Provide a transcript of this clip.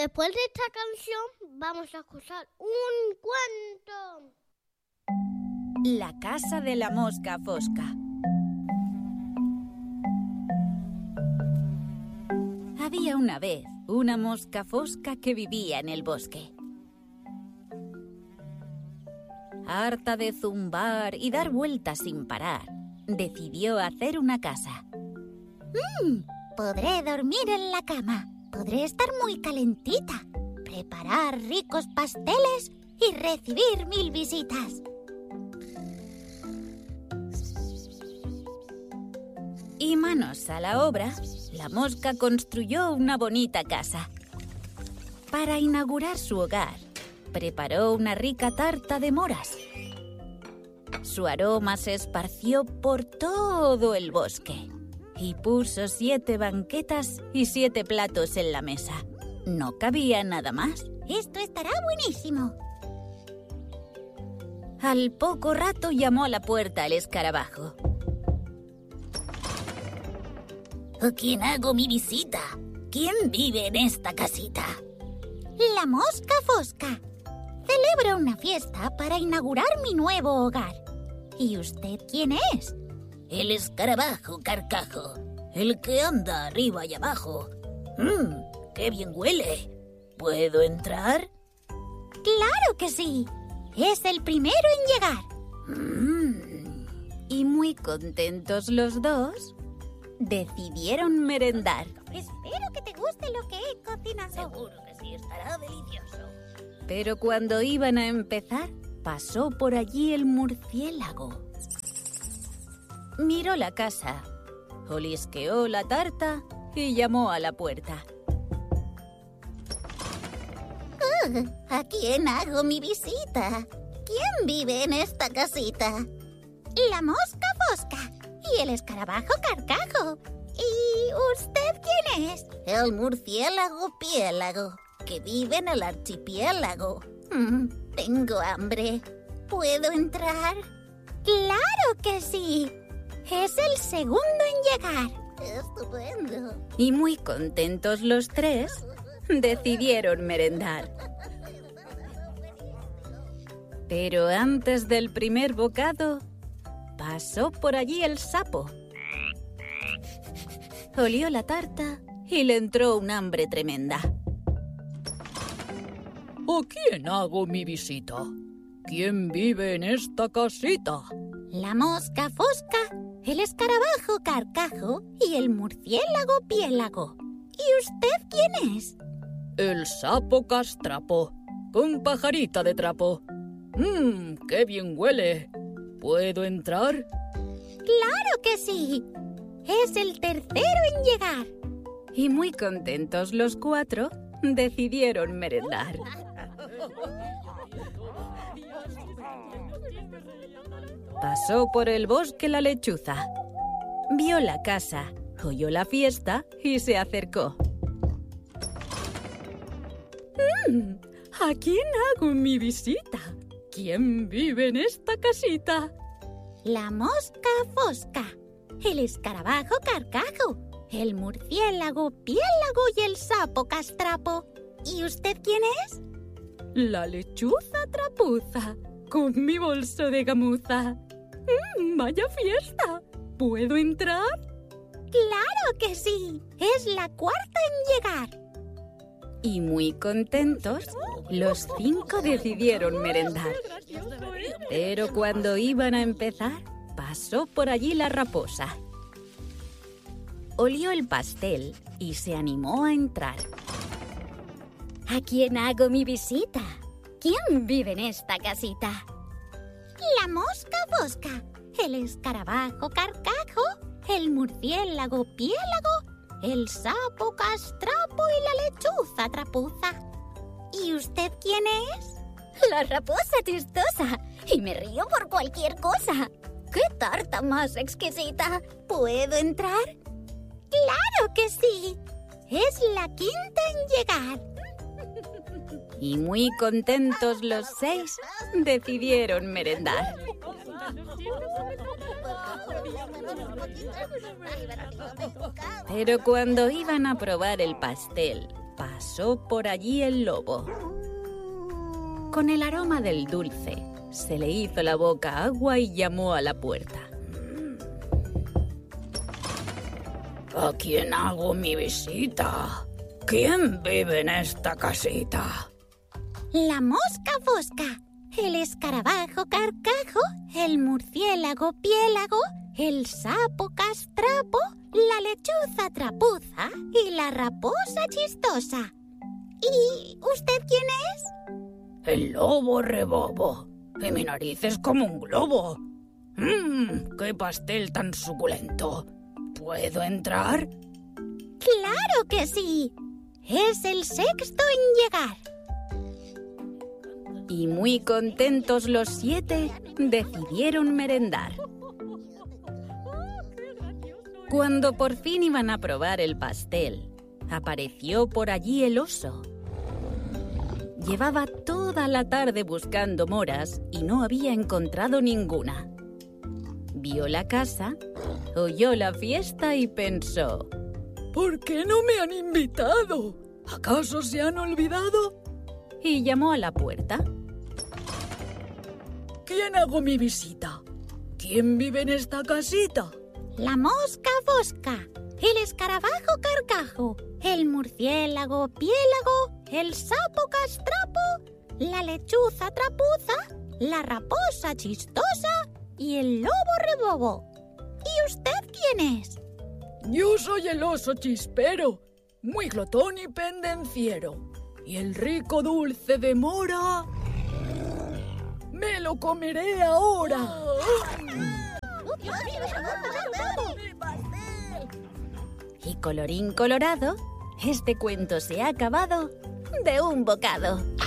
Después de esta canción vamos a escuchar un cuento. La casa de la mosca fosca. Había una vez una mosca fosca que vivía en el bosque. Harta de zumbar y dar vueltas sin parar, decidió hacer una casa. Podré dormir en la cama. Podré estar muy calentita. Preparar ricos pasteles y recibir 1000 visitas. Y manos a la obra, la mosca construyó una bonita casa. Para inaugurar su hogar, preparó una rica tarta de moras. Su aroma se esparció por todo el bosque y puso 7 banquetas y 7 platos en la mesa. No cabía nada más. Esto estará buenísimo. Al poco rato llamó a la puerta al escarabajo. ¿A quién hago mi visita? ¿Quién vive en esta casita? La mosca fosca. Celebro una fiesta para inaugurar mi nuevo hogar. ¿Y usted quién es? El escarabajo Carcajo, el que anda arriba y abajo. ¡Qué bien huele! ¿Puedo entrar? ¡Claro que sí! Es el primero en llegar. Y muy contentos los dos, decidieron merendar. Espero que te guste lo que he cocinado. Seguro que sí, estará delicioso. Pero cuando iban a empezar, pasó por allí el murciélago. Miró la casa, olisqueó la tarta y llamó a la puerta. ¿A quién hago mi visita? ¿Quién vive en esta casita? La mosca fosca y el escarabajo Carcajo. ¿Y usted quién es? El murciélago Piélago, que vive en el archipiélago. Tengo hambre. ¿Puedo entrar? ¡Claro que sí! Es el segundo en llegar. ¡Estupendo! Y muy contentos los tres, decidieron merendar. Pero antes del primer bocado, pasó por allí el sapo. Olió la tarta y le entró un hambre tremenda. ¿A quién hago mi visita? ¿Quién vive en esta casita? La mosca fosca, el escarabajo Carcajo y el murciélago Piélago. ¿Y usted quién es? El sapo Castrapo, con pajarita de trapo. ¡Qué bien huele! ¿Puedo entrar? ¡Claro que sí! Es el tercero en llegar. Y muy contentos los 4, decidieron merendar. Pasó por el bosque la lechuza. Vio la casa, oyó la fiesta y se acercó. ¿A quién hago mi visita? ¿Quién vive en esta casita? La mosca fosca, el escarabajo Carcajo, el murciélago Piélago y el sapo Castrapo. ¿Y usted quién es? La lechuza Trapuza, con mi bolso de gamuza. ¡Vaya fiesta! ¿Puedo entrar? ¡Claro que sí! Es la cuarta en llegar. Y muy contentos, los 5 decidieron merendar. Pero cuando iban a empezar, pasó por allí la raposa. Olió el pastel y se animó a entrar. ¿A quién hago mi visita? ¿Quién vive en esta casita? La mosca fosca, el escarabajo Carcajo, el murciélago Piélago, el sapo Castrapo y la lechuza Trapuza. ¿Y usted quién es? La raposa chistosa. Y me río por cualquier cosa. ¡Qué tarta más exquisita! ¿Puedo entrar? ¡Claro que sí! Es la quinta en llegar. Y muy contentos los 6, decidieron merendar. Pero cuando iban a probar el pastel, pasó por allí el lobo. Con el aroma del dulce, se le hizo la boca agua y llamó a la puerta. ¿A quién hago mi visita? ¿Quién vive en esta casita? La mosca fosca, el escarabajo carcajo, el murciélago piélago, el sapo castrapo, la lechuza trapuza y la raposa chistosa. ¿Y usted quién es? El lobo rebobo. Y mi nariz es como un globo. ¡Qué pastel tan suculento! ¿Puedo entrar? ¡Claro que sí! Es el sexto en llegar. Y muy contentos los 7 decidieron merendar. Cuando por fin iban a probar el pastel, apareció por allí el oso. Llevaba toda la tarde buscando moras y no había encontrado ninguna. Vio la casa, oyó la fiesta y pensó: ¿por qué no me han invitado? ¿Acaso se han olvidado? Y llamó a la puerta. ¿Quién hago mi visita? ¿Quién vive en esta casita? La mosca fosca, el escarabajo carcajo, el murciélago piélago, el sapo castrapo, la lechuza trapuza, la raposa chistosa y el lobo rebobo. ¿Y usted quién es? Yo soy el oso chispero, muy glotón y pendenciero. Y el rico dulce de mora me lo comeré ahora. Y colorín colorado, este cuento se ha acabado de un bocado.